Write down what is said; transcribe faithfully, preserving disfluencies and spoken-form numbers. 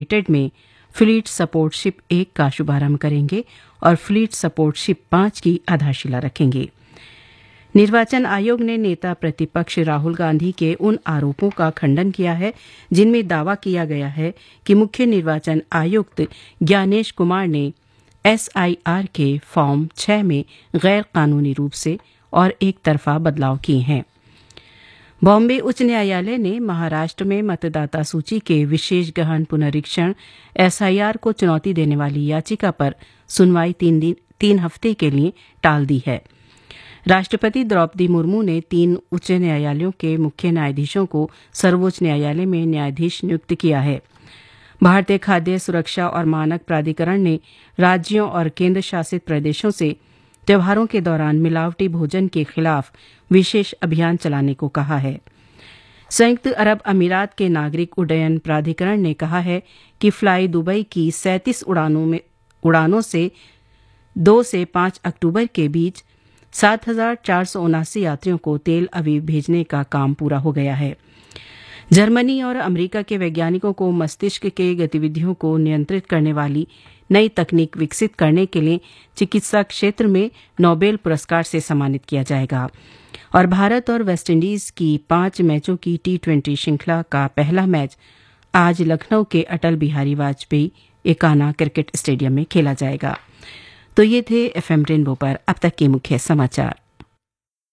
Limited में fleet support ship एक का शुभारंभ करेंगे और फ्लीट सपोर्ट शिप पांच की आधारशिला रखेंगे। निर्वाचन आयोग ने नेता प्रतिपक्ष राहुल गांधी के उन आरोपों का खंडन किया है जिनमें दावा किया गया है कि मुख्य निर्वाचन आयुक्त ज्ञानेश कुमार ने एसआईआर के फॉर्म छह में गैर कानूनी रूप से और एक तरफा बदलाव किए हैं। बॉम्बे उच्च न्यायालय ने महाराष्ट्र में मतदाता सूची के विशेष गहन पुनरीक्षण एसआईआर को चुनौती देने वाली याचिका पर सुनवाई तीन दिन तीन हफ्ते के लिए टाल दी है। राष्ट्रपति द्रौपदी मुर्मू ने तीन उच्च न्यायालयों के मुख्य न्यायाधीशों को सर्वोच्च न्यायालय में न्यायाधीश नियुक्त किया है। भारतीय खाद्य सुरक्षा और मानक प्राधिकरण ने राज्यों और केंद्र शासित प्रदेशों से त्योहारों के दौरान मिलावटी भोजन के खिलाफ विशेष अभियान चलाने को कहा है। संयुक्त अरब अमीरात के नागरिक उड्डयन प्राधिकरण ने कहा है कि फ्लाई दुबई की सैंतीस उड़ानों में उड़ानों से दो से पांच अक्टूबर के बीच सात हजार चार सौ उनासी यात्रियों को तेल अवीव भेजने का काम पूरा हो गया है। जर्मनी और अमेरिका के वैज्ञानिकों को मस्तिष्क के गतिविधियों को नियंत्रित करने वाली नई तकनीक विकसित करने के लिए चिकित्सा क्षेत्र में नोबेल पुरस्कार से सम्मानित किया जाएगा। और भारत और वेस्टइंडीज की पांच मैचों की टी ट्वेंटी श्रृंखला का पहला मैच आज लखनऊ के अटल बिहारी वाजपेयी एकाना क्रिकेट स्टेडियम में खेला जाएगा। तो ये थे एफएम रेनबो पर अब तक के मुख्य समाचार।